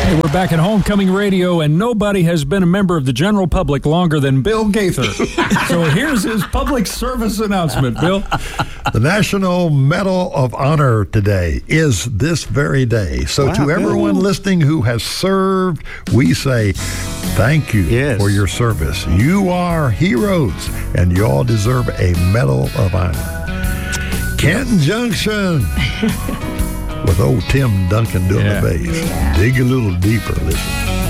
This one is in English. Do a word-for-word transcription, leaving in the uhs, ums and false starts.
Hey, we're back at Homecoming Radio, and nobody has been a member of the general public longer than Bill Gaither. So here's his public service announcement, Bill. The National Medal of Honor today is this very day. So Wow, to everyone Bill. listening who has served, we say thank you Yes. for your service. You are heroes, and you all deserve a Medal of Honor. Canton Junction. With old Tim Duncan doing Yeah. the bass. Dig a little deeper, listen.